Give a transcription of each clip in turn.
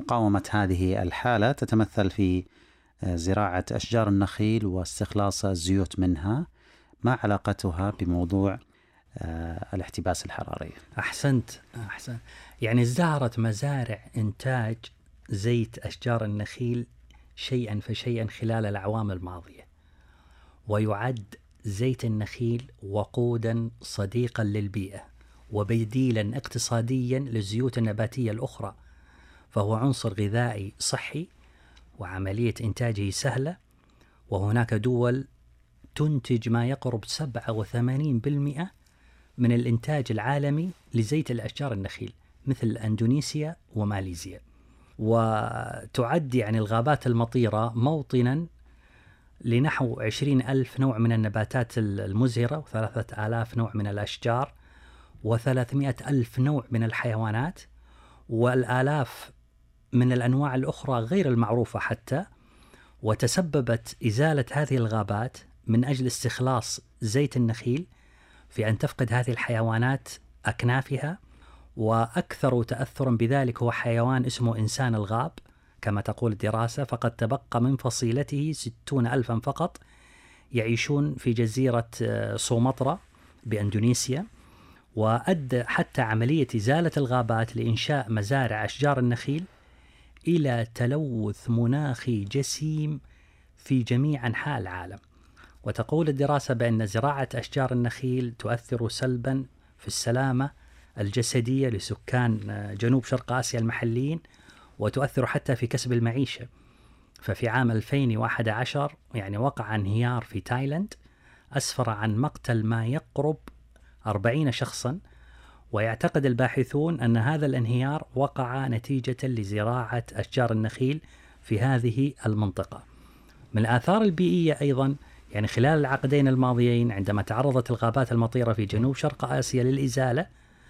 مقاومة هذه الحالة تتمثل في زراعة أشجار النخيل واستخلاص الزيوت منها. ما علاقتها بموضوع الاحتباس الحراري؟ أحسنت. يعني ازدهرت مزارع إنتاج زيت أشجار النخيل شيئا فشيئا خلال الأعوام الماضية، ويعد زيت النخيل وقودا صديقا للبيئة وبديلا اقتصاديا للزيوت النباتية الأخرى، فهو عنصر غذائي صحي وعملية إنتاجه سهلة. وهناك دول تنتج ما يقرب 87% من الإنتاج العالمي لزيت الأشجار النخيل، مثل أندونيسيا وماليزيا. وتعد يعني الغابات المطيرة موطنا لنحو 20,000 نوع من النباتات المزهرة، و3,000 نوع من الأشجار، و300,000 نوع من الحيوانات، والآلاف من الأنواع الأخرى غير المعروفة حتى. وتسببت إزالة هذه الغابات من أجل استخلاص زيت النخيل في أن تفقد هذه الحيوانات أكنافها، وأكثر تأثرا بذلك هو حيوان اسمه إنسان الغاب كما تقول الدراسة، فقد تبقى من فصيلته 60,000 فقط يعيشون في جزيرة سومطرة بأندونيسيا. وأدى حتى عملية إزالة الغابات لإنشاء مزارع أشجار النخيل إلى تلوث مناخي جسيم في جميع أنحاء العالم. وتقول الدراسة بأن زراعة أشجار النخيل تؤثر سلبا في السلامة الجسدية لسكان جنوب شرق آسيا المحليين، وتؤثر حتى في كسب المعيشة. ففي عام 2011 يعني وقع انهيار في تايلاند أسفر عن مقتل ما يقرب 40 شخصا، ويعتقد الباحثون أن هذا الانهيار وقع نتيجة لزراعة أشجار النخيل في هذه المنطقة. من الآثار البيئية أيضا، يعني خلال العقدين الماضيين عندما تعرضت الغابات المطيرة في جنوب شرق آسيا للإزالة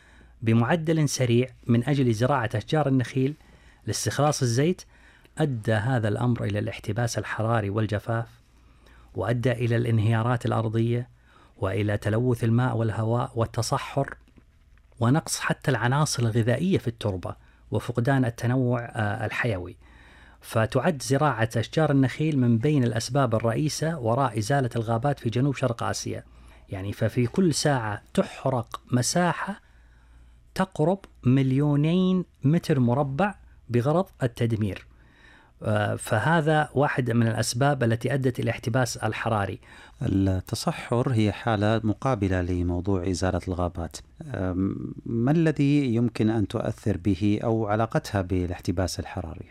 بمعدل سريع من أجل زراعة أشجار النخيل لاستخلاص الزيت، أدى هذا الأمر إلى الاحتباس الحراري والجفاف، وأدى إلى الانهيارات الأرضية، وإلى تلوث الماء والهواء والتصحر، ونقص حتى العناصر الغذائية في التربة، وفقدان التنوع الحيوي. فتعد زراعة أشجار النخيل من بين الأسباب الرئيسة وراء إزالة الغابات في جنوب شرق آسيا. يعني ففي كل ساعة تحرق مساحة تقرب 2,000,000 متر مربع بغرض التدمير. فهذا واحد من الأسباب التي أدت إلى الاحتباس الحراري. التصحر هي حالة مقابلة لموضوع إزالة الغابات. ما الذي يمكن أن تؤثر به أو علاقتها بالاحتباس الحراري؟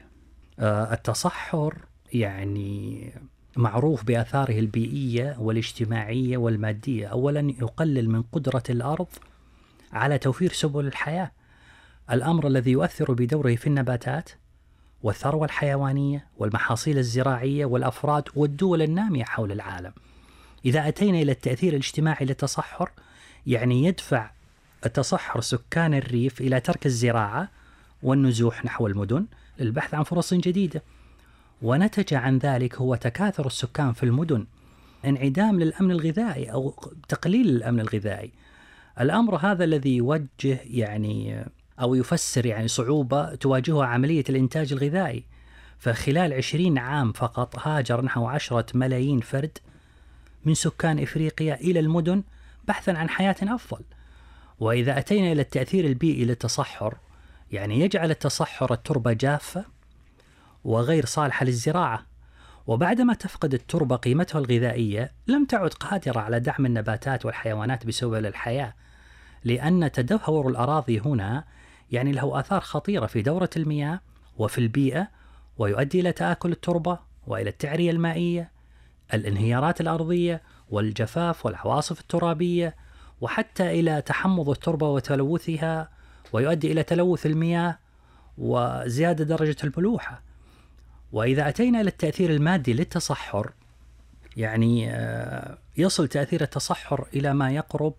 التصحر يعني معروف بآثاره البيئية والاجتماعية والمادية. أولا يقلل من قدرة الأرض على توفير سبل الحياة، الأمر الذي يؤثر بدوره في النباتات والثروة الحيوانية والمحاصيل الزراعية والأفراد والدول النامية حول العالم. إذا أتينا إلى التأثير الاجتماعي للتصحر، يعني يدفع التصحر سكان الريف إلى ترك الزراعة والنزوح نحو المدن للبحث عن فرص جديدة، ونتج عن ذلك هو تكاثر السكان في المدن، انعدام للأمن الغذائي أو تقليل الأمن الغذائي. الأمر هذا الذي يوجه يعني أو يفسر يعني صعوبة تواجهها عملية الإنتاج الغذائي. فخلال 20 عام فقط هاجر نحو 10 ملايين فرد من سكان إفريقيا إلى المدن بحثا عن حياة أفضل. وإذا أتينا إلى التأثير البيئي للتصحر، يعني يجعل التصحر التربة جافة وغير صالحة للزراعة، وبعدما تفقد التربة قيمتها الغذائية لم تعد قادرة على دعم النباتات والحيوانات بسبل الحياة، لأن تدهور الأراضي هنا يعني له آثار خطيرة في دورة المياه وفي البيئة، ويؤدي إلى تآكل التربة وإلى التعرية المائية، الانهيارات الأرضية والجفاف والعواصف الترابية، وحتى إلى تحمض التربة وتلوثها، ويؤدي إلى تلوث المياه وزيادة درجة الملوحة. وإذا أتينا إلى التأثير المادي للتصحر، يعني يصل تأثير التصحر إلى ما يقرب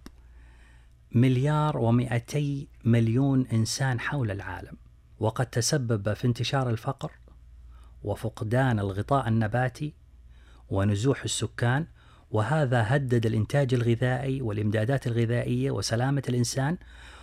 1,200,000,000 إنسان حول العالم، وقد تسبب في انتشار الفقر وفقدان الغطاء النباتي ونزوح السكان، وهذا هدد الإنتاج الغذائي والإمدادات الغذائية وسلامة الإنسان،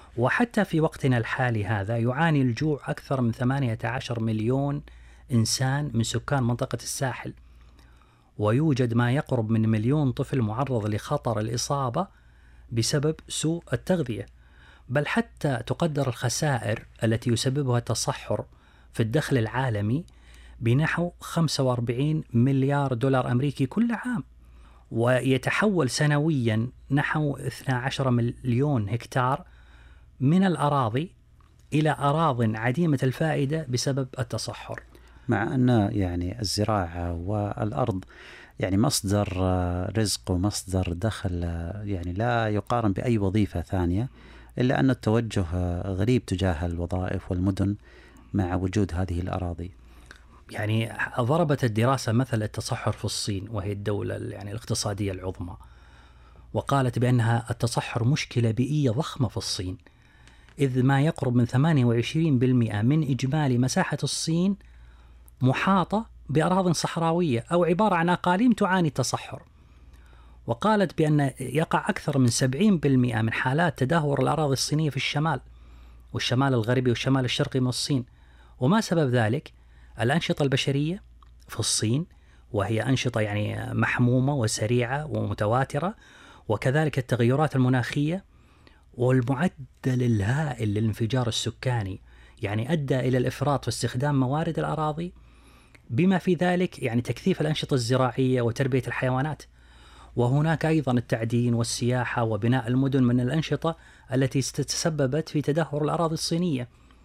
وحتى في وقتنا الحالي هذا يعاني الجوع أكثر من 18 مليون إنسان من سكان منطقة الساحل، ويوجد ما يقرب من 1,000,000 طفل معرض لخطر الإصابة بسبب سوء التغذية. بل حتى تقدر الخسائر التي يسببها التصحر في الدخل العالمي بنحو 45 مليار دولار أمريكي كل عام، ويتحول سنويا نحو 12 مليون هكتار من الأراضي إلى أراضٍ عديمة الفائدة بسبب التصحر. مع أن يعني الزراعة والأرض يعني مصدر رزق ومصدر دخل يعني لا يقارن بأي وظيفة ثانية، إلا أن التوجه غريب تجاه الوظائف والمدن مع وجود هذه الأراضي. يعني ضربت الدراسة مثل التصحر في الصين، وهي الدولة يعني الاقتصادية العظمى، وقالت بأنها التصحر مشكلة بيئية ضخمة في الصين، إذ ما يقرب من 28% من إجمالي مساحة الصين محاطة بأراضٍ صحراوية أو عبارة عن أقاليم تعاني التصحر. وقالت بأن يقع أكثر من 70% من حالات تدهور الأراضي الصينية في الشمال والشمال الغربي والشمال الشرقي من الصين. وما سبب ذلك؟ الأنشطة البشرية في الصين، وهي أنشطة يعني محمومة وسريعة ومتواترة، وكذلك التغيرات المناخية والمعدل الهائل للانفجار السكاني، يعني أدى إلى الإفراط في استخدام موارد الأراضي، بما في ذلك يعني تكثيف الأنشطة الزراعية وتربية الحيوانات. وهناك أيضا التعدين والسياحة وبناء المدن من الأنشطة التي تسببت في تدهور الأراضي الصينية.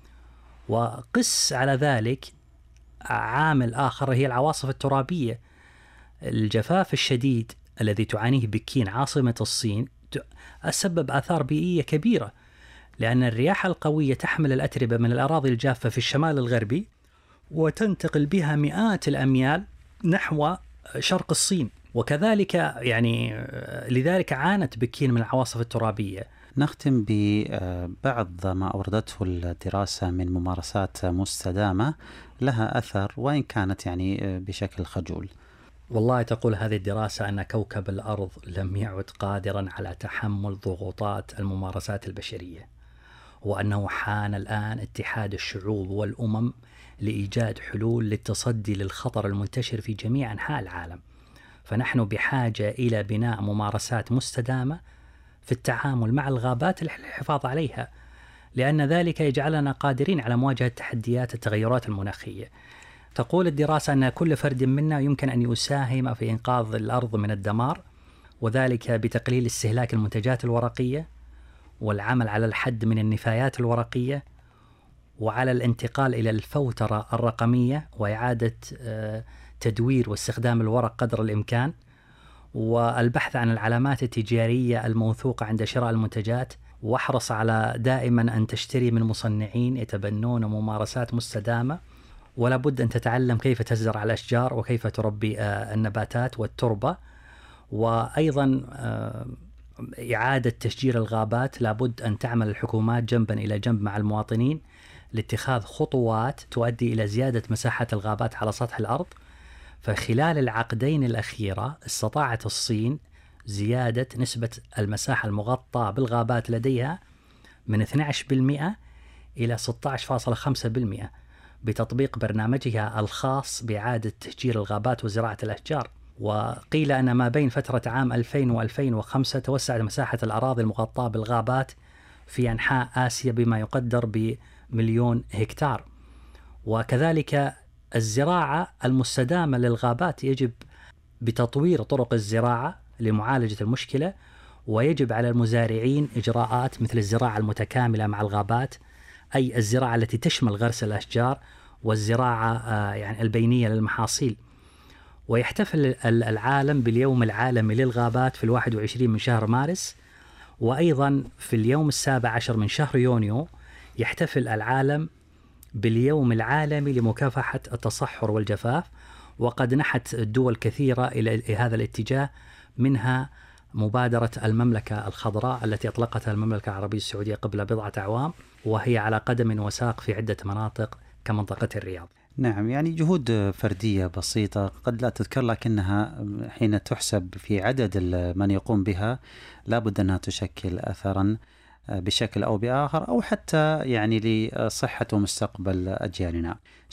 وقس على ذلك عامل آخر هي العواصف الترابية. الجفاف الشديد الذي تعانيه بكين عاصمة الصين سبب آثار بيئية كبيرة، لأن الرياح القوية تحمل الأتربة من الأراضي الجافة في الشمال الغربي وتنتقل بها مئات الأميال نحو شرق الصين، وكذلك يعني لذلك عانت بكين من العواصف الترابية. نختم ببعض ما أوردته الدراسة من ممارسات مستدامة لها أثر وإن كانت يعني بشكل خجول. والله تقول هذه الدراسة أن كوكب الأرض لم يعد قادرا على تحمل ضغوطات الممارسات البشرية، وأنه حان الآن اتحاد الشعوب والأمم لإيجاد حلول للتصدي للخطر المنتشر في جميع أنحاء العالم. فنحن بحاجة إلى بناء ممارسات مستدامة في التعامل مع الغابات للحفاظ عليها، لأن ذلك يجعلنا قادرين على مواجهة تحديات التغيرات المناخية. تقول الدراسة أن كل فرد منا يمكن أن يساهم في إنقاذ الأرض من الدمار، وذلك بتقليل استهلاك المنتجات الورقية والعمل على الحد من النفايات الورقية، وعلى الانتقال إلى الفوترة الرقمية وإعادة تدوير واستخدام الورق قدر الإمكان، والبحث عن العلامات التجارية الموثوقة عند شراء المنتجات، واحرص على دائما أن تشتري من مصنعين يتبنون ممارسات مستدامة. ولا بد أن تتعلم كيف تزرع الأشجار وكيف تربي النباتات والتربة، وأيضا إعادة تشجير الغابات. لابد أن تعمل الحكومات جنبا إلى جنب مع المواطنين لاتخاذ خطوات تؤدي إلى زيادة مساحة الغابات على سطح الأرض. فخلال العقدين الأخيرة استطاعت الصين زيادة نسبة المساحة المغطاة بالغابات لديها من 12% إلى 16.5% بتطبيق برنامجها الخاص بإعادة تشجير الغابات وزراعة الأشجار. وقيل أن ما بين فترة عام 2000 و2005 توسعت مساحة الأراضي المغطاة بالغابات في أنحاء آسيا بما يقدر ب1,000,000 هكتار. وكذلك الزراعة المستدامة للغابات يجب بتطوير طرق الزراعة لمعالجة المشكلة، ويجب على المزارعين إجراءات مثل الزراعة المتكاملة مع الغابات، أي الزراعة التي تشمل غرس الأشجار والزراعة يعني البينية للمحاصيل. ويحتفل العالم باليوم العالمي للغابات في 21 من شهر مارس، وأيضا في اليوم 17 من شهر يونيو يحتفل العالم باليوم العالمي لمكافحة التصحر والجفاف. وقد نحت الدول كثيرة إلى هذا الاتجاه، منها مبادرة المملكة الخضراء التي أطلقتها المملكة العربية السعودية قبل بضعة أعوام، وهي على قدم وساق في عدة مناطق كمنطقة الرياض. نعم، يعني جهود فردية بسيطة قد لا تذكر، لكنها حين تحسب في عدد من يقوم بها لابد أنها تشكل أثرا بشكل أو بآخر، أو حتى يعني لصحة ومستقبل أجيالنا.